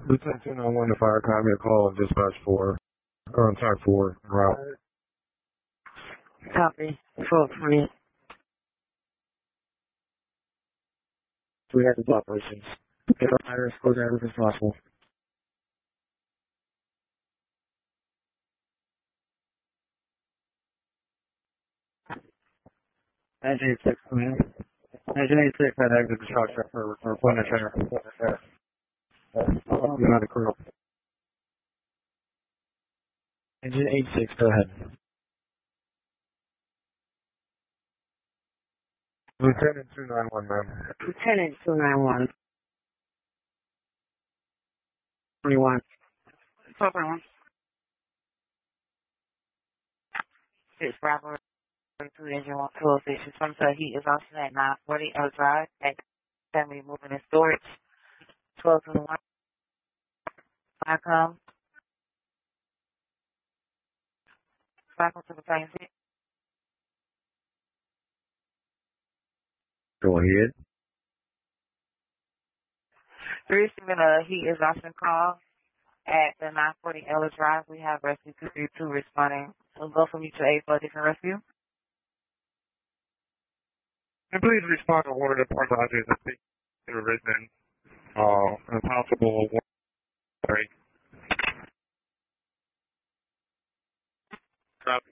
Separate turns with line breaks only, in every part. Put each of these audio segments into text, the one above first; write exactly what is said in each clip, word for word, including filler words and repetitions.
Lieutenant two nine one to fire, copy a call of dispatch four, or I'm sorry, four, en route.
Copy. twelve twenty.
We have the operations. Get our fire as close as quick as possible.
Engine eighty-six, come in. Engine eighty-six had exit the shot check for, for appointment center.
You're not a crew.
Engine eighty-six, go ahead.
Lieutenant two nine one, ma'am.
Lieutenant two nine one. twenty-one. twelve twenty-one. Six Bravo. Two engine one two oh station. Some said he is also at nine forty L Drive at family moving and storage. twelve twenty-one. Viacom. Viacom to the same seat.
Go ahead.
Three receiving a he is Austin call at the nine forty Ellis Drive. We have rescue two three two responding. We'll go from mutual aid for a different rescue.
And please respond to one of the parts of the state that are written, uh, impossible one. Sorry. Copy.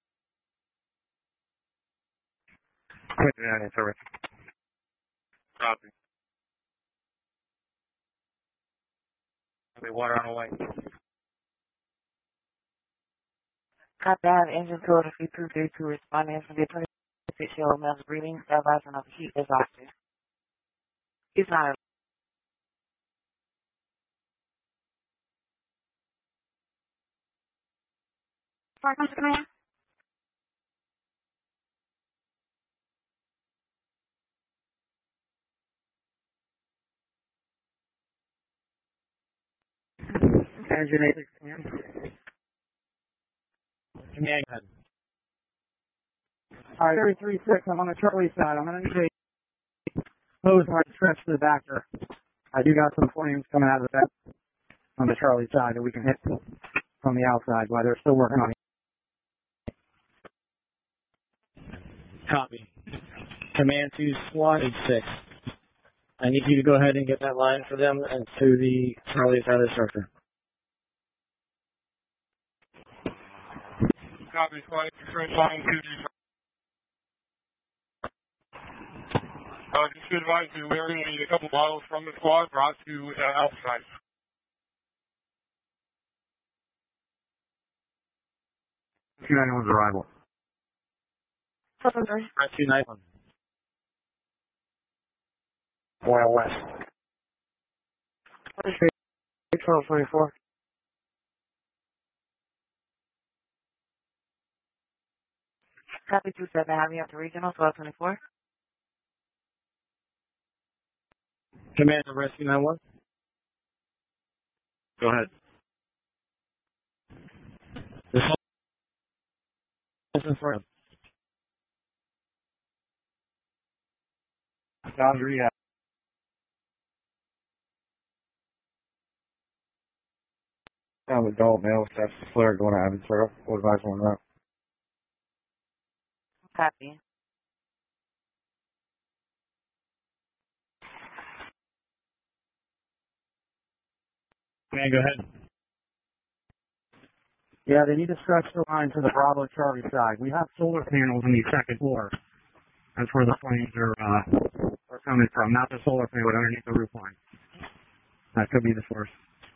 Quick, yeah, sorry. Copy. Okay, water on the way.
Copy that. Engine two of the two three two responding from the twenty-six year old male's breathing, advising of heat exhaustion. He's not. Sorry, come to command. Engine eighty-six, command.
Command, go ahead.
All right, three three six, I'm on the Charlie side. I'm going to need a hose hard stretch to the back there. I do got some flames coming out of the back on the Charlie side that we can hit from the outside while they're still working on it.
Copy. Command to SWAT eighty-six. I need you to go ahead and get that line for them and to the Charlie side of the structure.
Copy, SWAT eighty-six, line two D. Uh, just to advise you, we're going to need a couple bottles from the squad brought to uh, Alpha side. two ninety-one's arrival.
two ninety-one.
Oil West.
twelve twenty-four. Copy two seven, have you at the regional, twelve twenty-four.
Command to rescue nine one.
Go ahead.
This is in front.
Sounds rehab. Found adult male steps to flare going to Aventura. What advice on that?
Copy.
Command, go ahead.
Yeah, they need to stretch the line to the Bravo Charlie side. We have solar panels on the second floor. That's where the flames are, uh, are coming from. Not the solar panel, but underneath the roof line. That could be the source.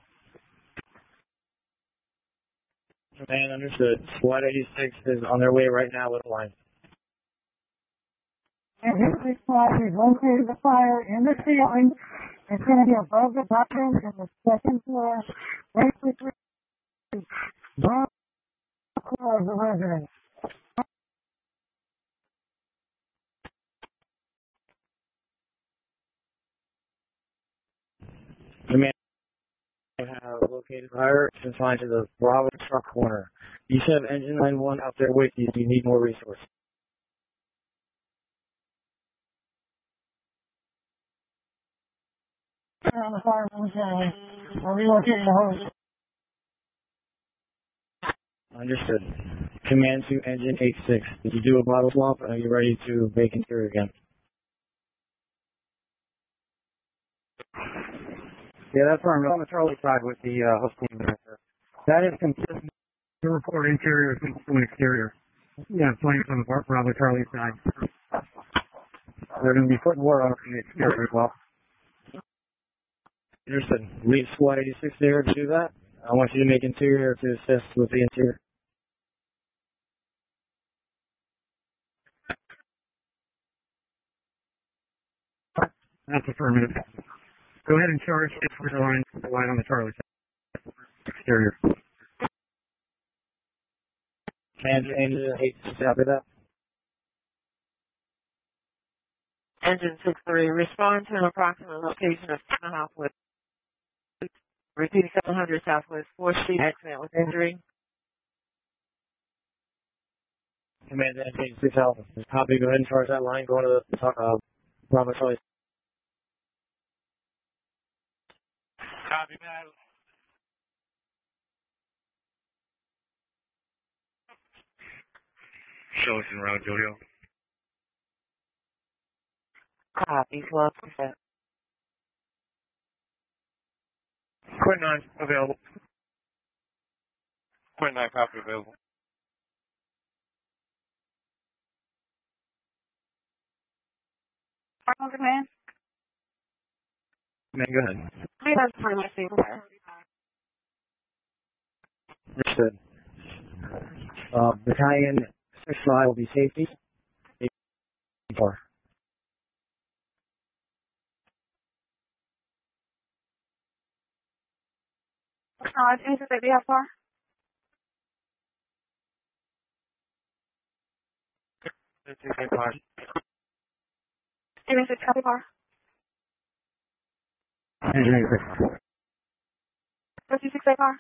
Command, understood. SWAT eighty-six is on their way right now with a line.
And this squad has located the fire in the ceiling. It's going to be above the bathroom in the second floor, right between the ground floor of the residence.
Command, I have located fire confined to the Bravo truck corner. You should have engine line one out there with you. Do you need more resources?
On the fire from the Charlie. I'll be locating the hose.
Understood. Command to engine eight six. Did you do a bottle swap? Are you ready to bake interior again?
Yeah, that's where I'm on the Charlie side with the uh, host team manager. That is consistent. The report interior is consistent with exterior. Yeah, flames on the Bravo Charlie side. They're going to be putting water on the exterior as well.
Understood. Leave squad eighty-six there to do that. I want you to make interior to assist with the interior.
That's affirmative. Go ahead and charge for the line, the line on the Charlie side. Exterior.
And engine eight six, copy that.
Engine six three, respond to an approximate location of Southwest. Repeat seven hundred Southwest fourth Street, accident with injury.
Command to engine eight six Alpha. Copy, go ahead and charge that line, go into the uh, Bravo Charlie.
Copy that. Show us in route, Julio.
Copy, twelve percent.
Quint nine available. Quint nine copy available.
Final command?
Man, go ahead.
I think that's pretty much the order.
Understood. Uh, battalion six five will be safety. eight four.
Uh, is it maybe how far? Engine six, copy far.
Engine eight six.
Rescue six, eight far.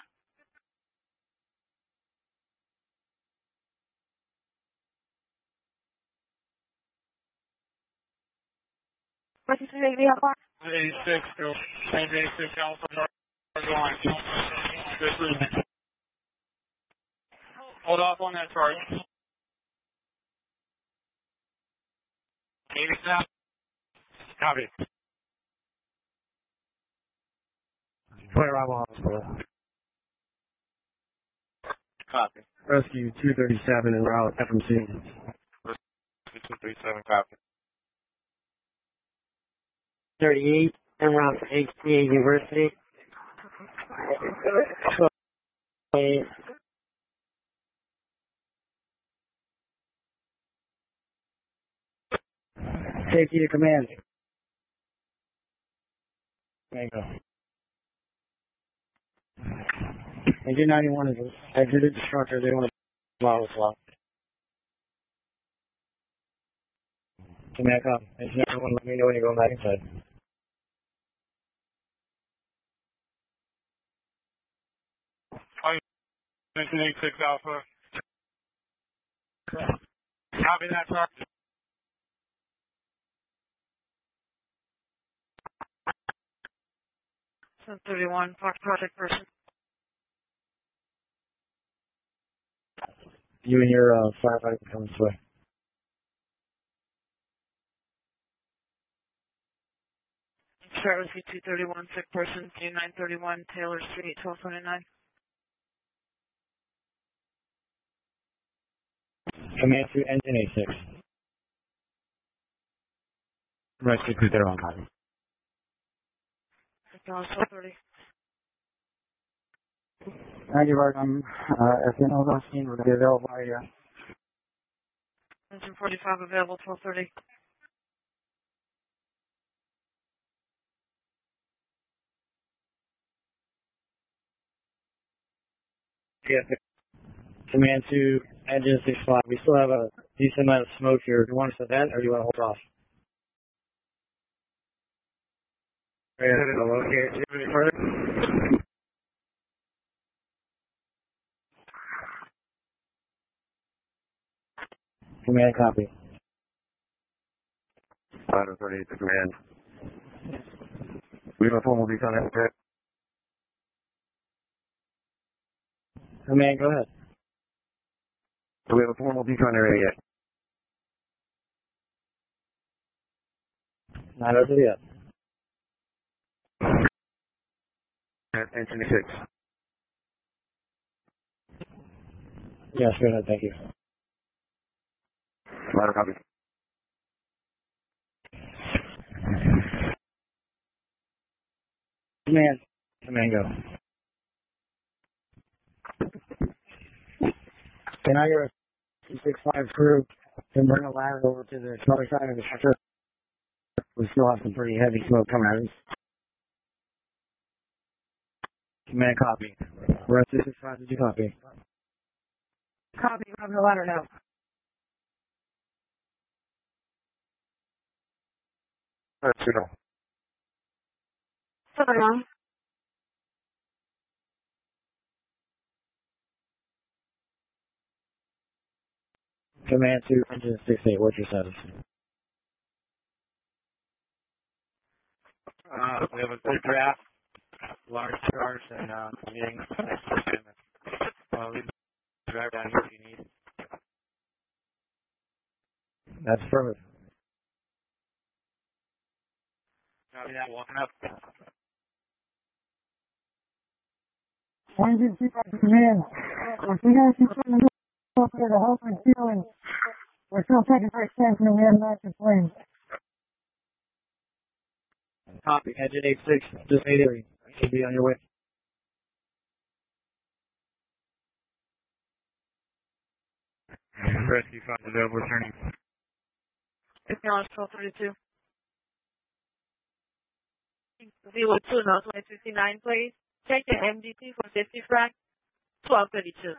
Rescue six, eight, how far?
eighty-six, go. Engine eighty-six, Alpha, North line. Good. Hold off on that charge. eighty-seven. Copy.
Clear arrival hospital.
Copy.
Rescue two thirty-seven en route F M C.
two thirty-seven, copy.
thirty-eight, en route to H C A University.
Safety to command.
There you go. Engine ninety-one is exited the structure. They want to bottle swap. Command copy. Engine ninety-one, let me know when you're going back inside.
Engine eighty-six Alpha. Copy that, sir.
seven thirty-one, Fox Project person.
You and your uh, firefighter can come this way.
Start with two thirty-one, sick person, Q nine thirty-one, Taylor Street, twelve twenty-nine.
Command to engine eight six. Rescue two thirty-one, copy.
twelve thirty.
Thank you, Bart. I'm uh, S N O Austin. We're going to be available by uh,
Engine forty-five available, twelve thirty.
Yes. Command to engine six five. We still have a decent amount of smoke here. Do you want us to vent or do you want to hold off? Okay. Any further? Command copy.
Item thirty-eight to command. We have a formal decon at
Command, go ahead.
Do we have a formal decon area yet?
Not over yet.
N twenty-six.
Yes, go ahead, thank you.
Ladder copy.
Command. Command, go. Can I hear a two six five crew and bring a ladder over to the other side of the structure? We still have some pretty heavy smoke coming out of this. Command, copy. We're at two six five, did you copy?
Copy, grab the ladder now.
That's you know.
Sorry, Mom.
Command two, engine six eight, what's your status?
Uh, we have a good draft, large charge, and uh, meeting next weekend. Uh, leave the driver down here if you need.
That's perfect.
Copy that, walking up.
Engine two five command. If you guys can send them up there to help and feeling, we're still taking for extension and we have not complained.
Copy, engine eight six, just eight three. Should be on your way.
Rescue five is over, returning.
Acknowledge twelve thirty-two. zero two, now twenty fifty-nine, please. Check the M D T for safety frac. twelve thirty-two.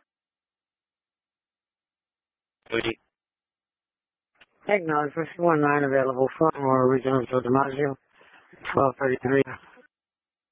Acknowledge fifty-one nine available front or regional to DiMaggio. twelve thirty-three.